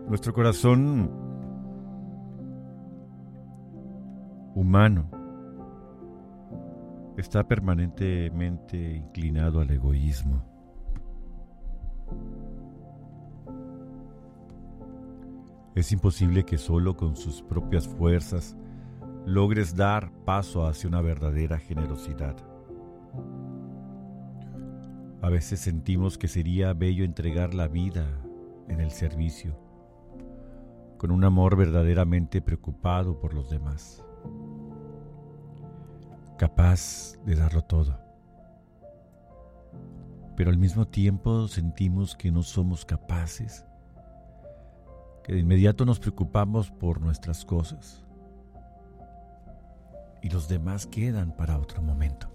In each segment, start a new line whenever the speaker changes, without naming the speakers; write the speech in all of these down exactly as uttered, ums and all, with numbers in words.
Nuestro corazón humano está permanentemente inclinado al egoísmo. Es imposible que solo con sus propias fuerzas logres dar paso hacia una verdadera generosidad. A veces sentimos que sería bello entregar la vida en el servicio, con un amor verdaderamente preocupado por los demás, capaz de darlo todo. Pero al mismo tiempo sentimos que no somos capaces, que de inmediato nos preocupamos por nuestras cosas y los demás quedan para otro momento.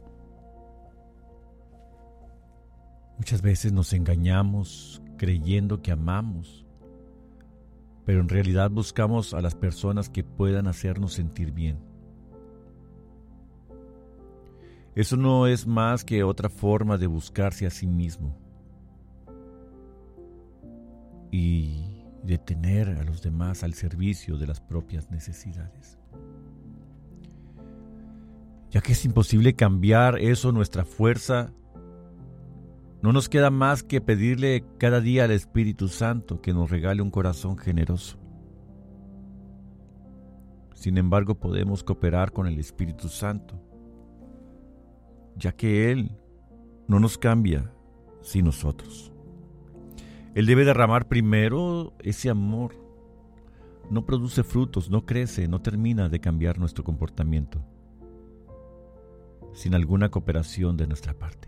Muchas veces nos engañamos creyendo que amamos, pero en realidad buscamos a las personas que puedan hacernos sentir bien. Eso no es más que otra forma de buscarse a sí mismo y de tener a los demás al servicio de las propias necesidades. Ya que es imposible cambiar eso, nuestra fuerza, no nos queda más que pedirle cada día al Espíritu Santo que nos regale un corazón generoso. Sin embargo, podemos cooperar con el Espíritu Santo, ya que Él no nos cambia sin nosotros. Él debe derramar primero ese amor. No produce frutos, no crece, no termina de cambiar nuestro comportamiento sin alguna cooperación de nuestra parte.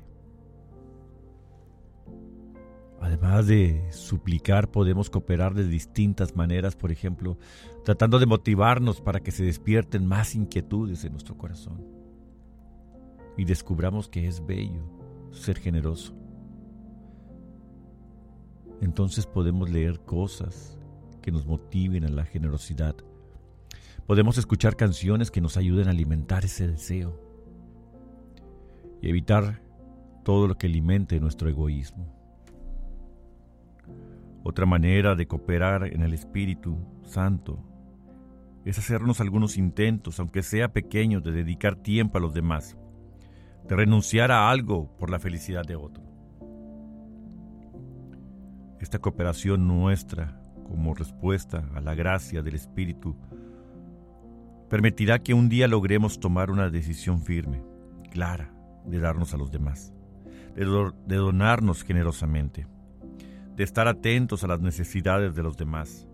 Además de suplicar, podemos cooperar de distintas maneras, por ejemplo, tratando de motivarnos para que se despierten más inquietudes en nuestro corazón y descubramos que es bello ser generoso. Entonces podemos leer cosas que nos motiven a la generosidad. Podemos escuchar canciones que nos ayuden a alimentar ese deseo y evitar todo lo que alimente nuestro egoísmo. Otra manera de cooperar en el Espíritu Santo es hacernos algunos intentos, aunque sea pequeños, de dedicar tiempo a los demás, de renunciar a algo por la felicidad de otro. Esta cooperación nuestra, como respuesta a la gracia del Espíritu, permitirá que un día logremos tomar una decisión firme, clara, de darnos a los demás, de, do- de donarnos generosamente, de estar atentos a las necesidades de los demás,